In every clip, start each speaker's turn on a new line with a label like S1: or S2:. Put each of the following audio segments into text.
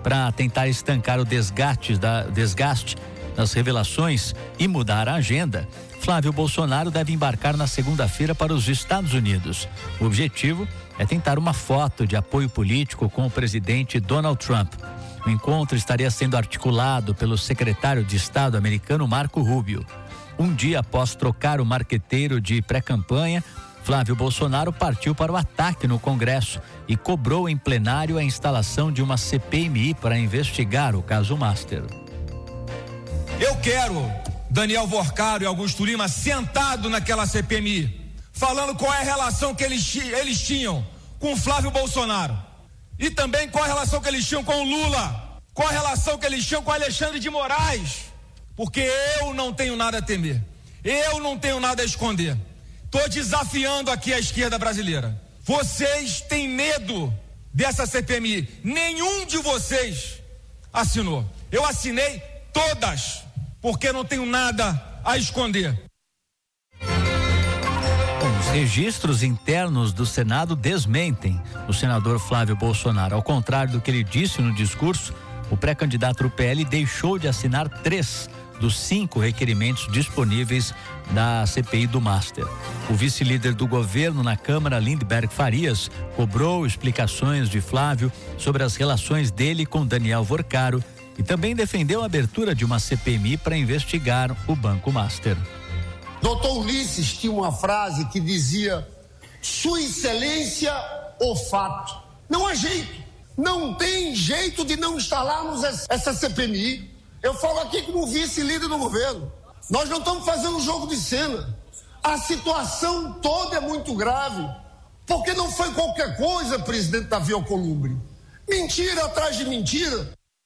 S1: para tentar estancar o desgaste das revelações e mudar a agenda, Flávio Bolsonaro deve embarcar na segunda-feira para os Estados Unidos. O objetivo é tentar uma foto de apoio político com o presidente Donald Trump. O encontro estaria sendo articulado pelo secretário de Estado americano Marco Rubio. Um dia após trocar o marqueteiro de pré-campanha, Flávio Bolsonaro partiu para o ataque no Congresso e cobrou em plenário a instalação de uma CPMI para investigar o caso Master.
S2: Eu quero Daniel Vorcaro e Augusto Lima sentado naquela CPMI, falando qual é a relação que eles tinham com Flávio Bolsonaro e também qual a relação que eles tinham com o Lula, qual a relação que eles tinham com Alexandre de Moraes, porque eu não tenho nada a temer, eu não tenho nada a esconder. Estou desafiando aqui a esquerda brasileira. Vocês têm medo dessa CPMI? Nenhum de vocês assinou. Eu assinei todas, porque não tenho nada a esconder.
S1: Os registros internos do Senado desmentem o senador Flávio Bolsonaro. Ao contrário do que ele disse no discurso, o pré-candidato do PL deixou de assinar 3 dos 5 requerimentos disponíveis da CPI do Master. O vice-líder do governo na Câmara, Lindbergh Farias, cobrou explicações de Flávio sobre as relações dele com Daniel Vorcaro e também defendeu a abertura de uma CPMI para investigar o Banco Master.
S3: Doutor Ulisses tinha uma frase que dizia: Sua Excelência, o fato. Não há jeito, não tem jeito de não instalarmos essa CPMI. Eu falo aqui como vice-líder do governo. Nós não estamos fazendo um jogo de cena. A situação toda é muito grave, porque não foi qualquer coisa, presidente Davi Alcolumbre. Mentira atrás de mentira.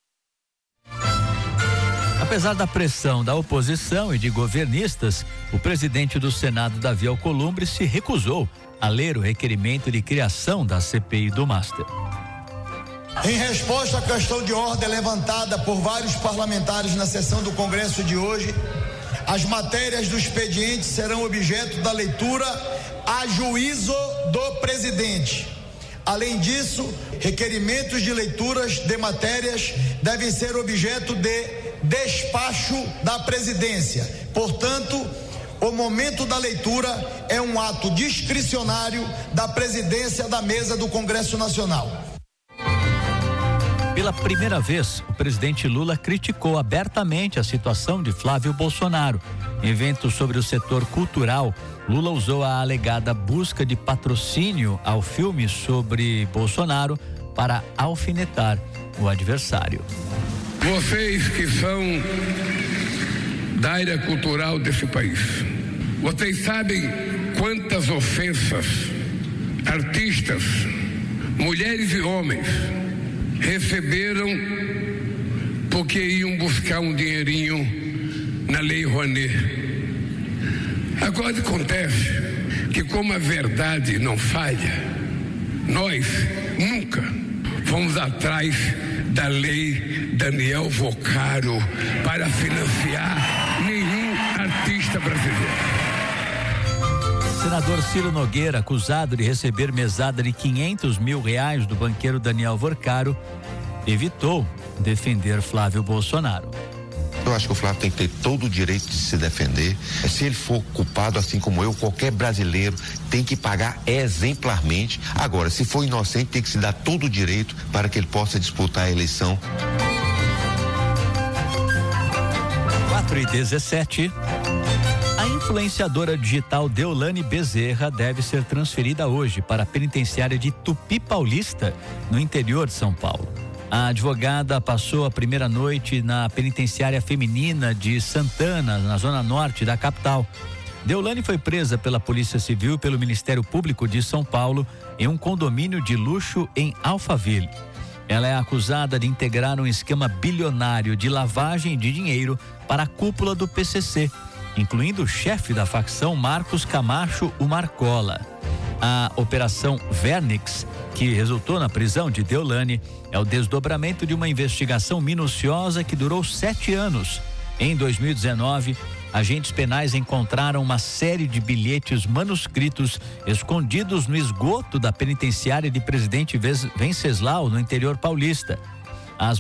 S1: Apesar da pressão da oposição e de governistas, o presidente do Senado, Davi Alcolumbre, se recusou a ler o requerimento de criação da CPI do Master.
S4: Em resposta à questão de ordem levantada por vários parlamentares na sessão do Congresso de hoje, as matérias do expediente serão objeto da leitura a juízo do presidente. Além disso, requerimentos de leituras de matérias devem ser objeto de despacho da presidência. Portanto, o momento da leitura é um ato discricionário da presidência da mesa do Congresso Nacional.
S1: Pela primeira vez, o presidente Lula criticou abertamente a situação de Flávio Bolsonaro. Em evento sobre o setor cultural, Lula usou a alegada busca de patrocínio ao filme sobre Bolsonaro para alfinetar o adversário.
S5: Vocês que são da área cultural desse país, vocês sabem quantas ofensas artistas, mulheres e homens receberam porque iam buscar um dinheirinho na Lei Rouanet. Agora acontece que, como a verdade não falha, nós nunca fomos atrás da Lei Daniel Vorcaro para financiar nenhum artista brasileiro.
S1: Senador Ciro Nogueira, acusado de receber mesada de R$500 mil do banqueiro Daniel Vorcaro, evitou defender Flávio Bolsonaro.
S6: Eu acho que o Flávio tem que ter todo o direito de se defender. Se ele for culpado, assim como eu, qualquer brasileiro tem que pagar exemplarmente. Agora, se for inocente, tem que se dar todo o direito para que ele possa disputar a eleição.
S1: 4h17. A influenciadora digital Deolane Bezerra deve ser transferida hoje para a penitenciária de Tupi Paulista, no interior de São Paulo. A advogada passou a primeira noite na penitenciária feminina de Santana, na zona norte da capital. Deolane foi presa pela Polícia Civil e pelo Ministério Público de São Paulo em um condomínio de luxo em Alphaville. Ela é acusada de integrar um esquema bilionário de lavagem de dinheiro para a cúpula do PCC, incluindo o chefe da facção Marcos Camacho, o Marcola. A Operação Vernix, que resultou na prisão de Deolane, é o desdobramento de uma investigação minuciosa que durou 7 anos. Em 2019, agentes penais encontraram uma série de bilhetes manuscritos escondidos no esgoto da penitenciária de Presidente Venceslau, no interior paulista.